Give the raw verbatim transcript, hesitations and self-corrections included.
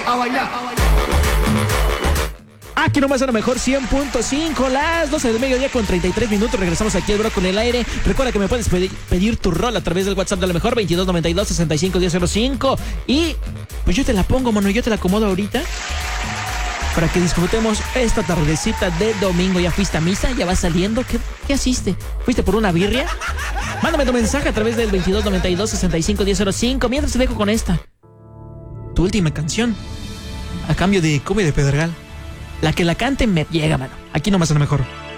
a bailar. Aquí nomás a lo mejor cien punto cinco, las doce del mediodía con treinta y tres minutos. Regresamos aquí al Bronco en el aire. Recuerda que me puedes pedir, pedir tu rol a través del WhatsApp de lo mejor veintidós noventa y dos sesenta y cinco diez cero cinco. Y pues yo te la pongo, mano, yo te la acomodo ahorita para que disfrutemos esta tardecita de domingo. ¿Ya fuiste a misa? ¿Ya vas saliendo? ¿Qué, qué hiciste? ¿Fuiste por una birria? Mándame tu mensaje a través del veintidós noventa y dos sesenta y cinco diez cero cinco. Mientras te dejo con esta, tu última canción, a cambio de Cumbia de Pedregal. La que la cante me llega, mano. Aquí nomás a lo mejor.